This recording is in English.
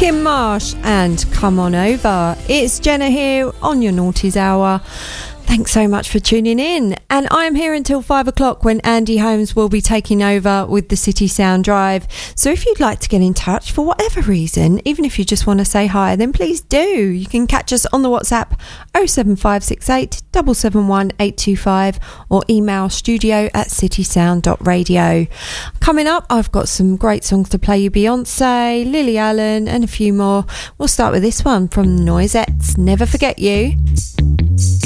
Kim Marsh and Come On Over. It's Jenna here on your Naughties Hour. Thanks so much for tuning in, and I'm here until 5 o'clock when Andy Holmes will be taking over with the City Sound Drive. So if you'd like to get in touch for whatever reason, even if you just want to say hi, then please do. You can catch us on the WhatsApp 07568 771 825 or email studio@citysound.radio. Coming up, I've got some great songs to play you: Beyonce, Lily Allen and a few more. We'll start with this one from Noisettes, Never Forget You.